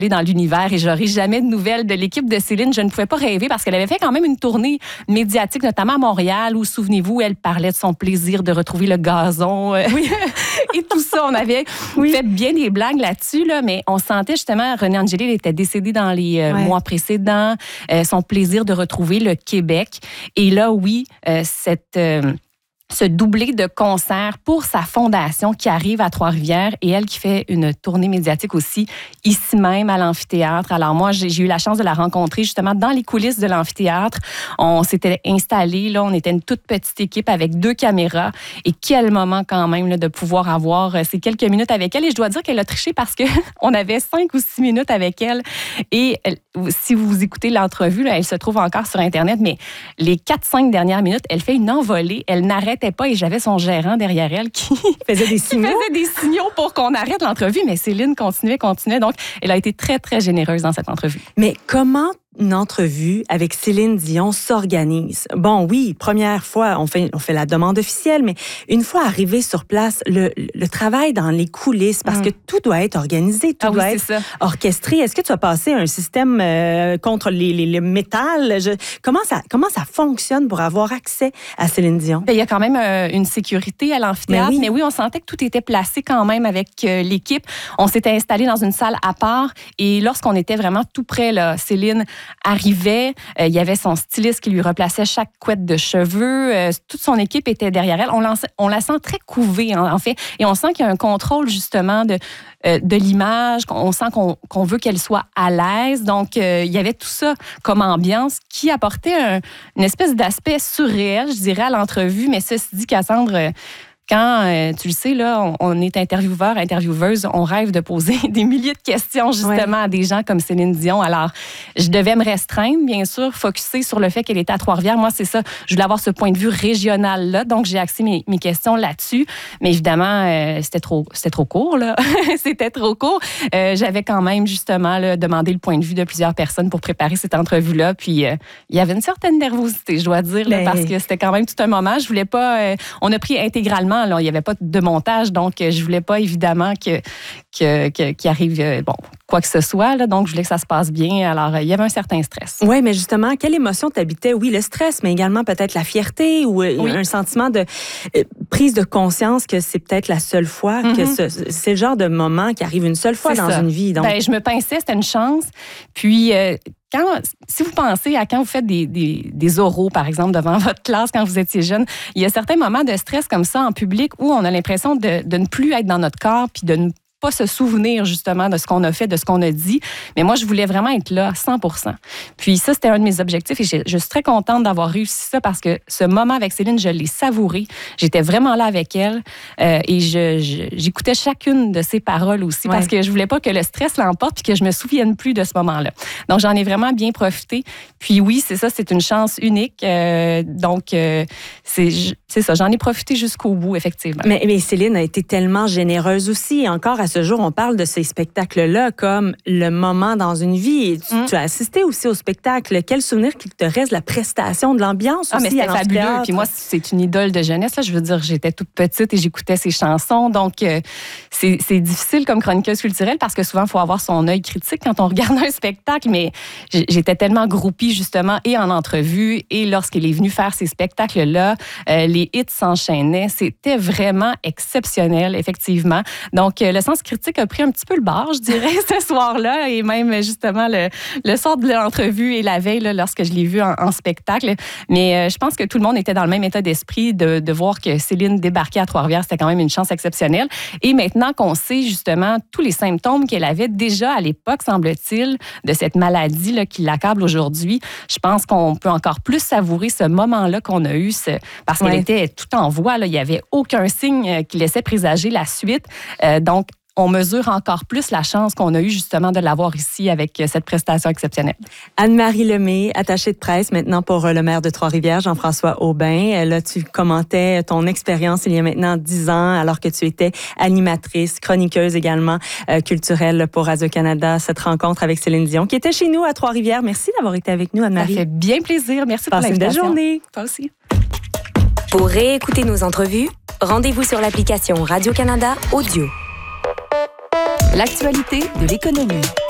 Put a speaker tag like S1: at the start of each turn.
S1: dans l'univers et j'aurai jamais de nouvelles de l'équipe de Céline. Je ne pouvais pas rêver parce qu'elle avait fait quand même une tournée médiatique, notamment à Montréal, où, souvenez-vous, elle parlait de son plaisir de retrouver le gazon
S2: Oui.
S1: et tout ça. On avait fait bien des blagues là-dessus, là, mais on sentait justement, René Angélil était décédé dans les mois précédents, son plaisir de retrouver le Québec. Et là, oui, ce doublé de concerts pour sa fondation qui arrive à Trois-Rivières et elle qui fait une tournée médiatique aussi ici même à l'amphithéâtre. Alors moi, j'ai eu la chance de la rencontrer justement dans les coulisses de l'amphithéâtre. On s'était installés, là, on était une toute petite équipe avec 2 caméras et quel moment quand même là, de pouvoir avoir ces quelques minutes avec elle. Et je dois dire qu'elle a triché parce qu'on avait 5 ou 6 minutes avec elle et si vous écoutez l'entrevue, là, elle se trouve encore sur Internet, mais les 4-5 dernières minutes, elle fait une envolée, elle n'arrête pas et j'avais son gérant derrière elle qui
S2: faisait des signaux
S1: pour qu'on arrête l'entrevue, mais Céline continuait. Donc, elle a été très, très généreuse dans cette entrevue.
S2: Mais comment une entrevue avec Céline Dion s'organise? Bon, oui, première fois, on fait la demande officielle, mais une fois arrivé sur place, le travail dans les coulisses, parce que tout doit être organisé, tout doit être orchestré. Est-ce que tu as passé un système contre le métal? Comment ça fonctionne pour avoir accès à Céline Dion?
S1: Bien, il y a quand même une sécurité à l'amphithéâtre, mais oui, on sentait que tout était placé quand même avec l'équipe. On s'était installé dans une salle à part et lorsqu'on était vraiment tout près, là, Céline arrivait, il y avait son styliste qui lui replaçait chaque couette de cheveux, toute son équipe était derrière elle. On la sent très couvée, en fait, et on sent qu'il y a un contrôle justement de l'image, on sent qu'on veut qu'elle soit à l'aise. Donc, il y avait tout ça comme ambiance qui apportait une espèce d'aspect surréel, je dirais, à l'entrevue. Mais ceci dit, Cassandre, quand, tu le sais, là, on est intervieweur, intervieweuse, on rêve de poser des milliers de questions, justement, à des gens comme Céline Dion. Alors, je devais me restreindre, bien sûr, focusser sur le fait qu'elle était à Trois-Rivières. Moi, c'est ça, je voulais avoir ce point de vue régional-là, donc j'ai axé mes questions là-dessus. Mais évidemment, c'était trop court, là. C'était trop court. J'avais quand même, justement, là, demandé le point de vue de plusieurs personnes pour préparer cette entrevue-là. Puis, il y avait une certaine nervosité, je dois dire, là, parce que c'était quand même tout un moment. Je voulais pas... on a pris intégralement. Là, il n'y avait pas de montage, donc je voulais pas évidemment qu'il arrive quoi que ce soit. Là, donc, je voulais que ça se passe bien. Alors, il y avait un certain stress.
S2: Oui, mais justement, quelle émotion t'habitait? Oui, le stress, mais également peut-être la fierté ou un sentiment de prise de conscience que c'est peut-être la seule fois, que c'est le genre de moment qui arrive une seule fois dans une vie. Donc...
S1: je me pinçais, c'était une chance. Puis... si vous pensez à quand vous faites des oraux, par exemple, devant votre classe quand vous étiez jeune, il y a certains moments de stress comme ça en public où on a l'impression de ne plus être dans notre corps puis de ne pas se souvenir justement de ce qu'on a fait, de ce qu'on a dit. Mais moi, je voulais vraiment être là, 100%. Puis ça, c'était un de mes objectifs et je suis très contente d'avoir réussi ça parce que ce moment avec Céline, je l'ai savouré. J'étais vraiment là avec elle et j'écoutais chacune de ses paroles aussi parce que je voulais pas que le stress l'emporte puis que je me souvienne plus de ce moment-là. Donc, j'en ai vraiment bien profité. Puis oui, c'est ça, c'est une chance unique. Donc, c'est ça, j'en ai profité jusqu'au bout, effectivement.
S2: Mais Céline a été tellement généreuse aussi. Encore à ce jour, on parle de ces spectacles-là comme le moment dans une vie. Et tu as assisté aussi au spectacle. Quel souvenir qu'il te reste de la prestation, de l'ambiance aussi?
S1: Mais c'était fabuleux. Puis moi, c'est une idole de jeunesse. Là. Je veux dire, j'étais toute petite et j'écoutais ses chansons. Donc, c'est difficile comme chroniqueuse culturelle parce que souvent, il faut avoir son œil critique quand on regarde un spectacle. Mais j'étais tellement groupie, justement, et en entrevue, et lorsqu'il est venu faire ces spectacles-là, les hits s'enchaînaient. C'était vraiment exceptionnel, effectivement. Donc, le sens critique a pris un petit peu le bord, je dirais, ce soir-là, et même, justement, le soir de l'entrevue et la veille, là, lorsque je l'ai vu en spectacle. Mais je pense que tout le monde était dans le même état d'esprit de voir que Céline débarquait à Trois-Rivières. C'était quand même une chance exceptionnelle. Et maintenant qu'on sait, justement, tous les symptômes qu'elle avait déjà à l'époque, semble-t-il, de cette maladie là, qui l'accable aujourd'hui, je pense qu'on peut encore plus savourer ce moment-là qu'on a eu, parce qu'elle était tout en voix. Là. Il n'y avait aucun signe qui laissait présager la suite. Donc, on mesure encore plus la chance qu'on a eue justement de l'avoir ici avec cette prestation exceptionnelle.
S2: Anne-Marie Lemay, attachée de presse maintenant pour le maire de Trois-Rivières, Jean-François Aubin. Là, tu commentais ton expérience il y a maintenant 10 ans, alors que tu étais animatrice, chroniqueuse également culturelle pour Radio-Canada. Cette rencontre avec Céline Dion, qui était chez nous à Trois-Rivières. Merci d'avoir été avec nous, Anne-Marie.
S1: Ça fait bien plaisir. Merci pour l'invitation.
S2: Passe une belle journée.
S1: Toi aussi.
S3: Pour réécouter nos entrevues, rendez-vous sur l'application Radio-Canada Audio.
S4: L'actualité de l'économie.